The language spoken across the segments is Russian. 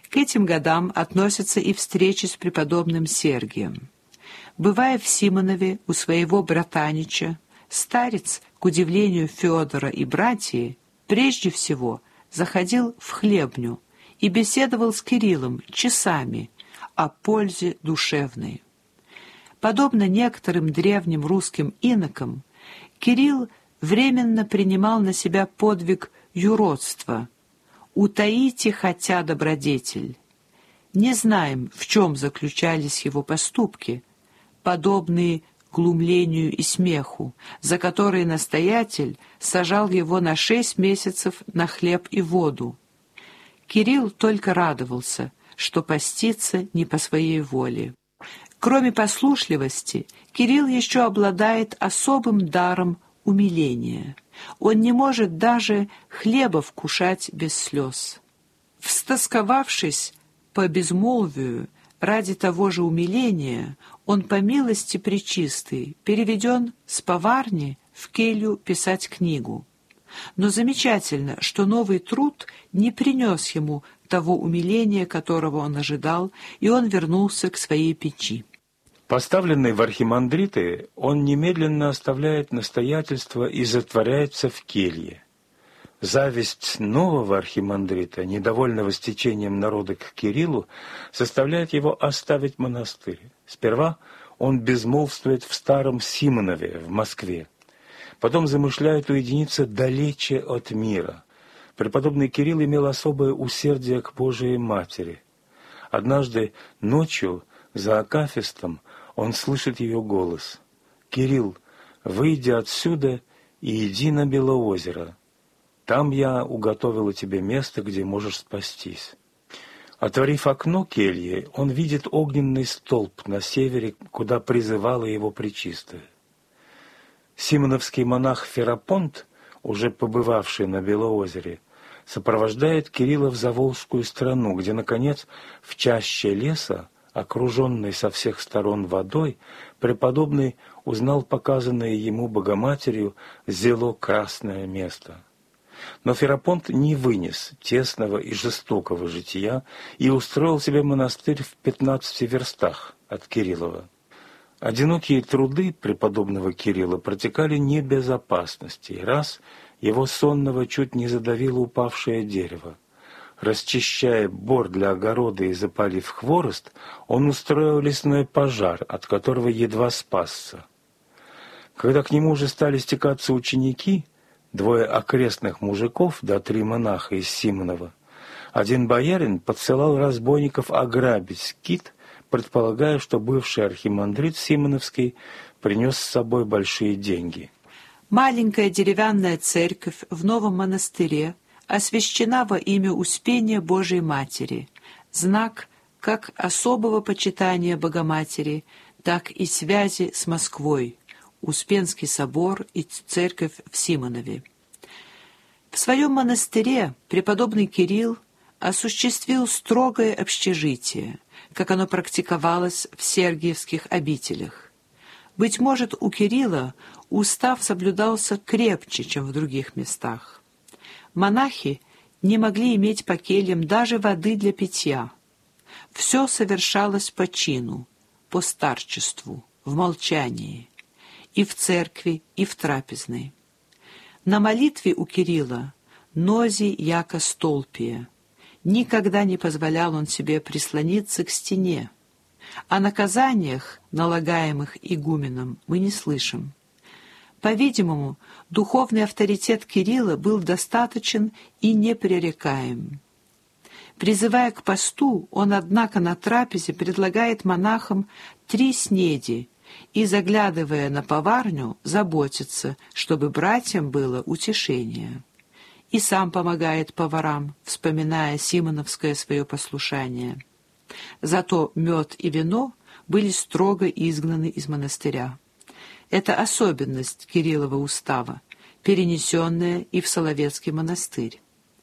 К этим годам относятся и встречи с преподобным Сергием. Бывая в Симонове у своего братанича, старец, к удивлению Федора и братьев, прежде всего заходил в хлебню и беседовал с Кириллом часами о пользе душевной. Подобно некоторым древним русским инокам, Кирилл временно принимал на себя подвиг юродства «утаите хотя добродетель». Не знаем, в чем заключались его поступки, подобные глумлению и смеху, за которые настоятель сажал его на 6 месяцев на хлеб и воду. Кирилл только радовался, что постится не по своей воле. Кроме послушливости, Кирилл еще обладает особым даром умиления. Он не может даже хлеба вкушать без слез. Встосковавшись по безмолвию ради того же умиления, он по милости пречистой переведен с поварни в келью писать книгу. Но замечательно, что новый труд не принес ему того умиления, которого он ожидал, и он вернулся к своей печи. Поставленный в архимандриты, он немедленно оставляет настоятельство и затворяется в келье. Зависть нового архимандрита, недовольного стечением народа к Кириллу, заставляет его оставить монастырь. Сперва он безмолвствует в Старом Симонове в Москве. Потом замышляет уединиться далече от мира. Преподобный Кирилл имел особое усердие к Божией Матери. Однажды ночью за акафистом он слышит ее голос: «Кирилл, выйди отсюда и иди на Белоозеро. Там я уготовила тебе место, где можешь спастись». Отворив окно кельи, он видит огненный столб на севере, куда призывала его Пречистая. Симоновский монах Ферапонт, уже побывавший на Белоозере, сопровождает Кирилла в Заволжскую страну, где, наконец, в чаще леса, окруженный со всех сторон водой, преподобный узнал показанное ему Богоматерью зело красное место. Но Ферапонт не вынес тесного и жестокого жития и устроил себе монастырь в 15 верстах от Кириллова. Одинокие труды преподобного Кирилла протекали не без опасности, и раз его сонного чуть не задавило упавшее дерево. Расчищая бор для огорода и запалив хворост, он устроил лесной пожар, от которого едва спасся. Когда к нему уже стали стекаться ученики, 2 окрестных мужиков да 3 монаха из Симонова, один боярин подсылал разбойников ограбить скит, предполагая, что бывший архимандрит Симоновский принес с собой большие деньги. Маленькая деревянная церковь в новом монастыре освящена во имя Успения Божией Матери, знак как особого почитания Богоматери, так и связи с Москвой, Успенский собор и церковь в Симонове. В своем монастыре преподобный Кирилл осуществил строгое общежитие, как оно практиковалось в сергиевских обителях. Быть может, у Кирилла устав соблюдался крепче, чем в других местах. Монахи не могли иметь по кельям даже воды для питья. Все совершалось по чину, по старчеству, в молчании, и в церкви, и в трапезной. На молитве у Кирилла нози яко столпия. Никогда не позволял он себе прислониться к стене. О наказаниях, налагаемых игуменом, мы не слышим. По-видимому, духовный авторитет Кирилла был достаточен и непререкаем. Призывая к посту, он, однако, на трапезе предлагает монахам 3 снеди и, заглядывая на поварню, заботится, чтобы братьям было утешение. И сам помогает поварам, вспоминая симоновское свое послушание. Зато мед и вино были строго изгнаны из монастыря. Это особенность Кириллова устава, перенесенная и в Соловецкий монастырь.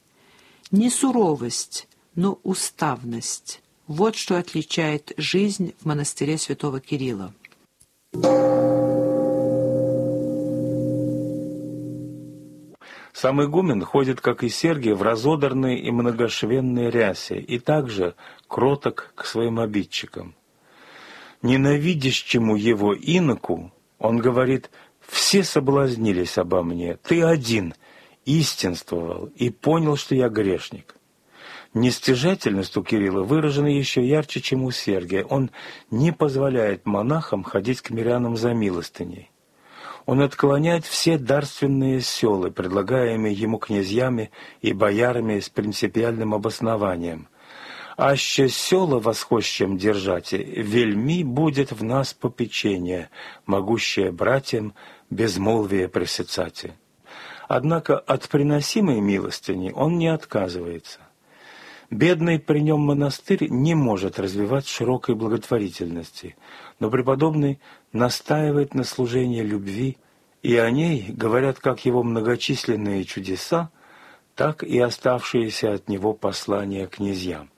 Не суровость, но уставность – вот что отличает жизнь в монастыре святого Кирилла. С Сам игумен ходит, как и Сергий, в разодранной и многошвенной рясе, и также кроток к своим обидчикам. Ненавидящему его иноку он говорит: «Все соблазнились обо мне, ты один истинствовал и понял, что я грешник». Нестяжательность у Кирилла выражена еще ярче, чем у Сергия. Он не позволяет монахам ходить к мирянам за милостыней. Он отклоняет все дарственные селы, предлагаемые ему князьями и боярами с принципиальным обоснованием. «Аще села восхощем держате, вельми будет в нас попечение, могущее братьям безмолвие пресыцате». Однако от приносимой милостыни он не отказывается. Бедный при нем монастырь не может развивать широкой благотворительности, но преподобный настаивает на служении любви, и о ней говорят как его многочисленные чудеса, так и оставшиеся от него послания князьям.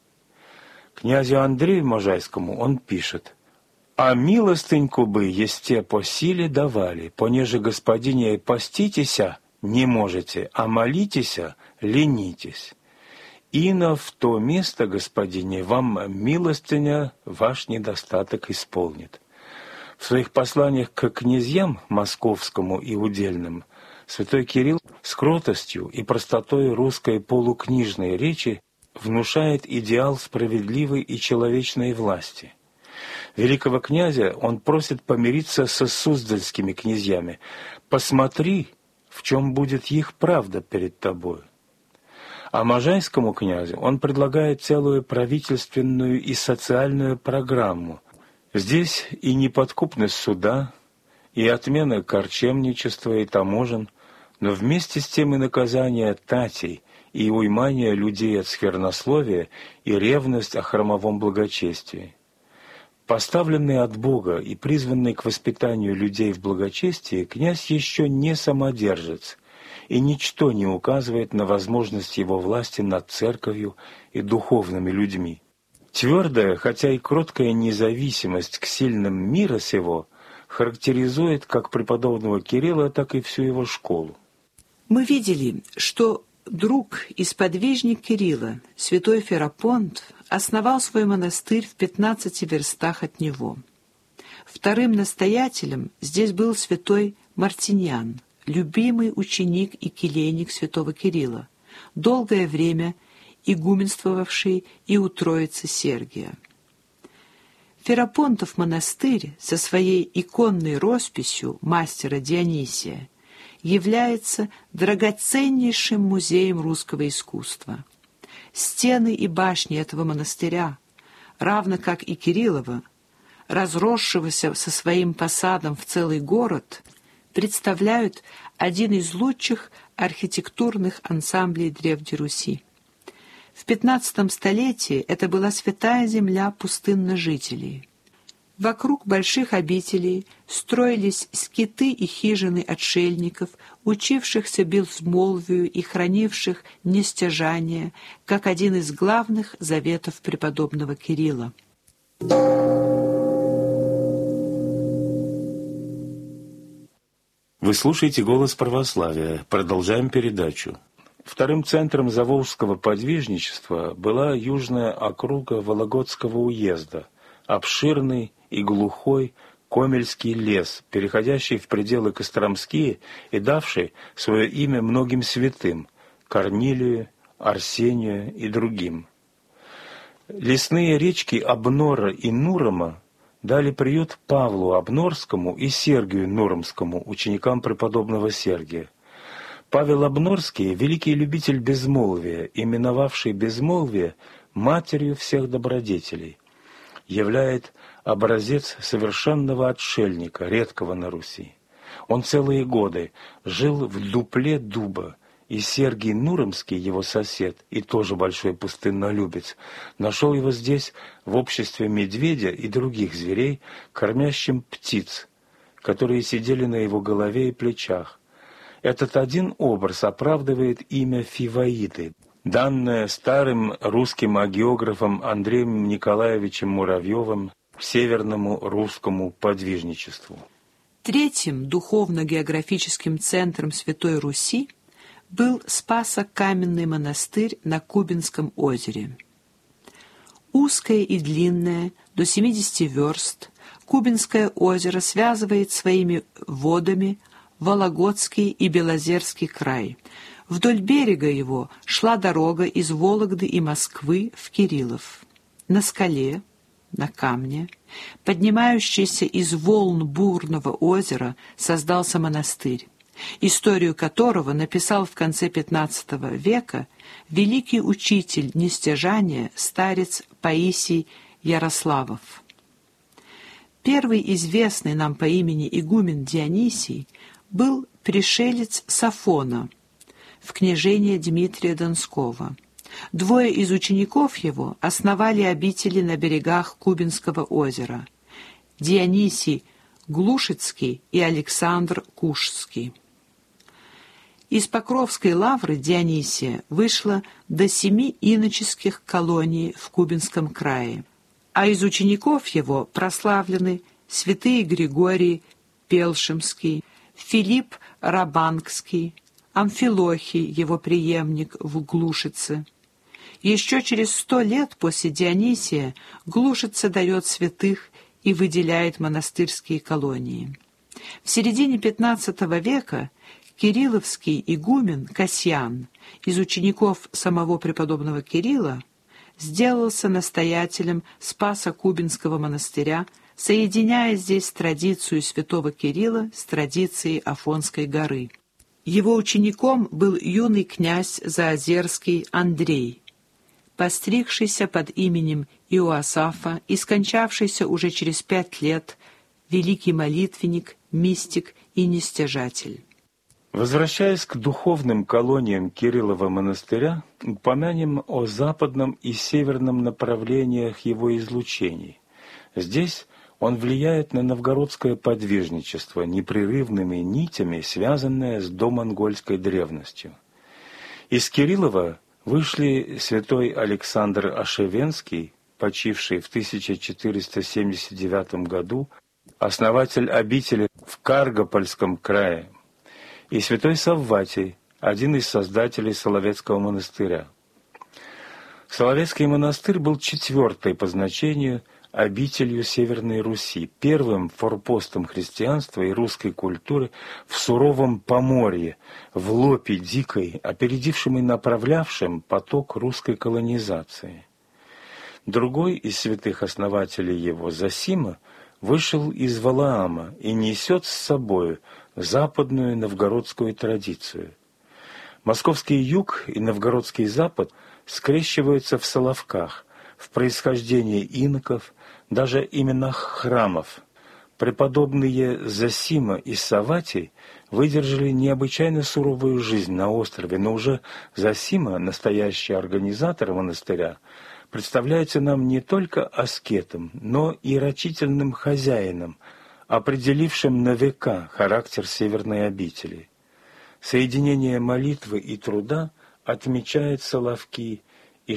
Князю Андрею Можайскому он пишет: «А милостыньку бы есте по силе давали, понеже господине поститеся не можете, а молитеся ленитесь. Ино в то место, господине, вам милостыня ваш недостаток исполнит». В своих посланиях к князьям московскому и удельным святой Кирилл с кротостью и простотой русской полукнижной речи внушает идеал справедливой и человечной власти. Великого князя он просит помириться со суздальскими князьями: «Посмотри, в чем будет их правда перед тобою». А можайскому князю он предлагает целую правительственную и социальную программу. Здесь и неподкупность суда, и отмена корчемничества и таможен, но вместе с тем и наказание татей, и уймание людей от сквернословия, и ревность о храмовом благочестии. Поставленный от Бога и призванный к воспитанию людей в благочестии, князь еще не самодержец, и ничто не указывает на возможность его власти над церковью и духовными людьми. Твердая, хотя и кроткая независимость к сильным мира сего характеризует как преподобного Кирилла, так и всю его школу. Мы видели, что друг и сподвижник Кирилла, святой Ферапонт, основал свой монастырь в 15 верстах от него. Вторым настоятелем здесь был святой Мартиньян, любимый ученик и келейник святого Кирилла, долгое время игуменствовавший и у Троицы Сергия. Ферапонтов монастырь со своей иконной росписью мастера Дионисия является драгоценнейшим музеем русского искусства. Стены и башни этого монастыря, равно как и Кириллова, разросшегося со своим посадом в целый город, представляют один из лучших архитектурных ансамблей Древней Руси. В 15 столетии это была святая земля пустынножителей. Вокруг больших обителей строились скиты и хижины отшельников, учившихся безмолвию и хранивших нестяжание, как один из главных заветов преподобного Кирилла. Вы слушаете «Голос православия». Продолжаем передачу. Вторым центром заволжского подвижничества была южная округа Вологодского уезда, обширный и глухой Комельский лес, переходящий в пределы Костромские и давший свое имя многим святым – Корнилию, Арсению и другим. Лесные речки Обнора и Нурома дали приют Павлу Обнорскому и Сергию Нуромскому, ученикам преподобного Сергия. Павел Обнорский – великий любитель безмолвия, именовавший безмолвие матерью всех добродетелей, являет образец совершенного отшельника, редкого на Руси. Он целые годы жил в дупле дуба, и Сергий Нуромский, его сосед, и тоже большой пустыннолюбец, нашел его здесь в обществе медведя и других зверей, кормящим птиц, которые сидели на его голове и плечах. Этот один образ оправдывает имя Фиваиды, данное старым русским агеографом Андреем Николаевичем Муравьевым северному русскому подвижничеству. Третьим духовно-географическим центром Святой Руси был Спасо-Каменный монастырь на Кубинском озере. Узкое и длинное, до 70 верст, Кубинское озеро связывает своими водами Вологодский и Белозерский край. Вдоль берега его шла дорога из Вологды и Москвы в Кириллов. На скале, на камне, поднимающейся из волн бурного озера, создался монастырь, историю которого написал в конце XV века великий учитель нестяжания, старец Паисий Ярославов. Первый известный нам по имени игумен Дионисий был пришелец с Афона в княжение Дмитрия Донского. Двое из учеников его основали обители на берегах Кубинского озера – Дионисий Глушицкий и Александр Кушский. Из Покровской лавры Дионисия вышло до 7 иноческих колоний в Кубинском крае, а из учеников его прославлены святые Григорий Пелшемский, Филипп Рабангский, Амфилохий, его преемник в Глушице. Еще через 100 лет после Дионисия Глушица дает святых и выделяет монастырские колонии. В середине XV века кирилловский игумен Касьян из учеников самого преподобного Кирилла сделался настоятелем Спасо-Кубинского монастыря, соединяя здесь традицию святого Кирилла с традицией Афонской горы. Его учеником был юный князь Заозерский Андрей, постригшийся под именем Иоасафа и скончавшийся уже через 5 лет, великий молитвенник, мистик и нестяжатель. Возвращаясь к духовным колониям Кириллова монастыря, упомянем о западном и северном направлениях его излучений. Здесь он влияет на новгородское подвижничество непрерывными нитями, связанное с домонгольской древностью. Из Кириллова вышли святой Александр Ошевенский, почивший в 1479 году, основатель обители в Каргопольском крае, и святой Савватий, один из создателей Соловецкого монастыря. Соловецкий монастырь был 4-й по значению обителью Северной Руси, первым форпостом христианства и русской культуры в суровом Поморье, в лопе дикой, опередившим и направлявшим поток русской колонизации. Другой из святых основателей его, Зосима, вышел из Валаама и несет с собою западную новгородскую традицию. Московский юг и новгородский запад скрещиваются в Соловках, в происхождении иноков, даже именах храмов. Преподобные Зосима и Савватий выдержали необычайно суровую жизнь на острове, но уже Зосима, настоящий организатор монастыря, представляется нам не только аскетом, но и рачительным хозяином, определившим на века характер северной обители. Соединение молитвы и труда отмечает Соловки и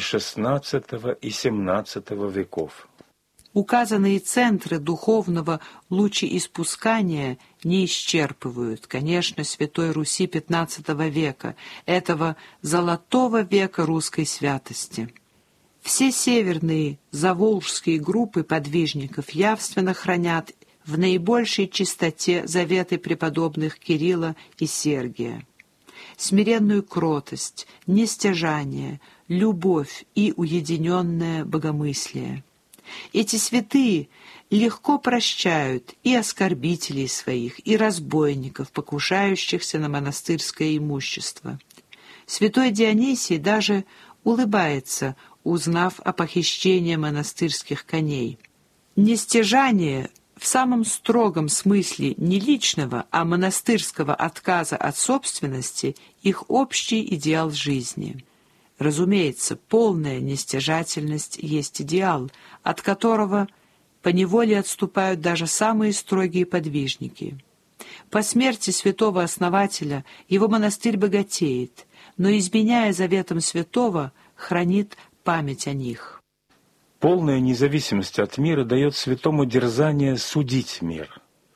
XVI и XVII веков. Указанные центры духовного лучеиспускания не исчерпывают, конечно, Святой Руси XV века, этого золотого века русской святости. Все северные заволжские группы подвижников явственно хранят в наибольшей чистоте заветы преподобных Кирилла и Сергия. Смиренную кротость, нестяжание, любовь и уединенное богомыслие. Эти святые легко прощают и оскорбителей своих, и разбойников, покушающихся на монастырское имущество. Святой Дионисий даже улыбается, узнав о похищении монастырских коней. Нестяжание в самом строгом смысле не личного, а монастырского отказа от собственности – их общий идеал жизни. Разумеется, полная нестяжательность есть идеал, от которого поневоле отступают даже самые строгие подвижники. По смерти святого основателя его монастырь богатеет, но, изменяя заветам святого, хранит память о них. Полная независимость от мира дает святому дерзание судить мир.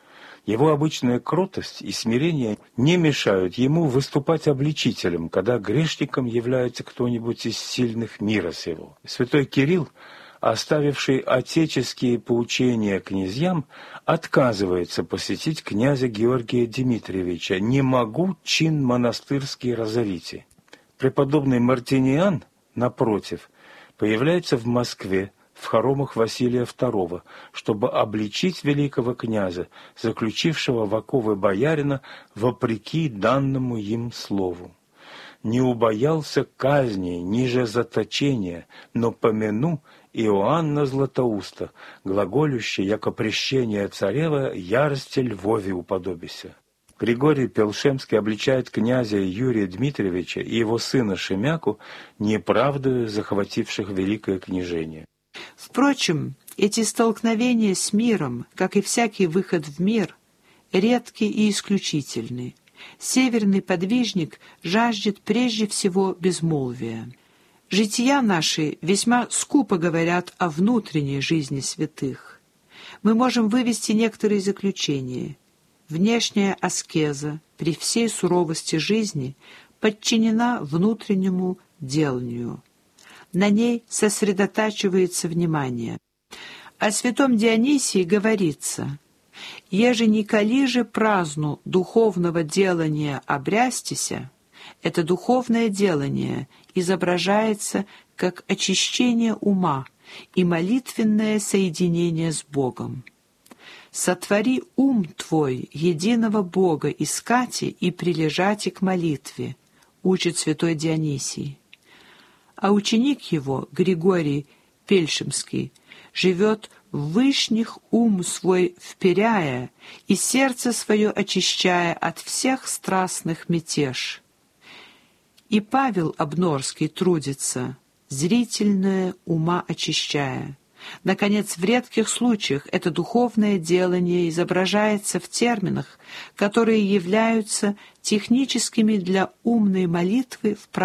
Его обычная кротость и смирение не мешают ему выступать обличителем, когда грешником является кто-нибудь из сильных мира сего. Святой Кирилл, оставивший отеческие поучения князьям, отказывается посетить князя Георгия Дмитриевича: «Не могу чин монастырский разорите». Преподобный Мартиниан, напротив, появляется в Москве в хоромах Василия II, чтобы обличить великого князя, заключившего в оковы боярина вопреки данному им слову. «Не убоялся казни, ниже заточения, но помяну Иоанна Златоуста, глаголющий, яко прещение царева, ярости Львове уподобися». Григорий Пелшемский обличает князя Юрия Дмитриевича и его сына Шемяку неправдою захвативших великое княжение. Впрочем, эти столкновения с миром, как и всякий выход в мир, редки и исключительны. Северный подвижник жаждет прежде всего безмолвия. Жития наши весьма скупо говорят о внутренней жизни святых. Мы можем вывести некоторые заключения. Внешняя аскеза при всей суровости жизни подчинена внутреннему деланию. На ней сосредотачивается внимание. О святом Дионисии говорится: «Еже николи же праздну духовного делания обрястися», это духовное делание изображается как очищение ума и молитвенное соединение с Богом. «Сотвори ум твой единого Бога искати и прилежати к молитве», учит святой Дионисий. А ученик его, Григорий Пельшемский, живет в вышних ум свой вперяя и сердце свое очищая от всех страстных мятеж. И Павел Обнорский трудится, зрительное ума очищая. Наконец, в редких случаях это духовное делание изображается в терминах, которые являются техническими для умной молитвы в